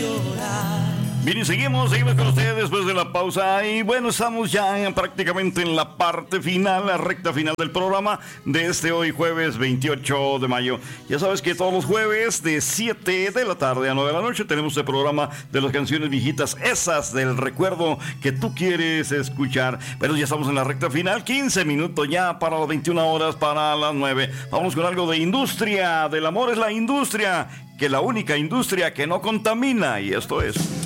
Bien, y seguimos con ustedes después de la pausa. Y bueno, estamos ya prácticamente en la parte final, la recta final del programa de este hoy jueves 28 de mayo. Ya sabes que todos los jueves de 7 de la tarde a 9 de la noche tenemos el programa de las canciones viejitas, esas del recuerdo que tú quieres escuchar. Pero ya estamos en la recta final, 15 minutos ya para las 21 horas, para las 9. Vamos con algo de industria, del amor es la industria, que la única industria que no contamina, y esto es...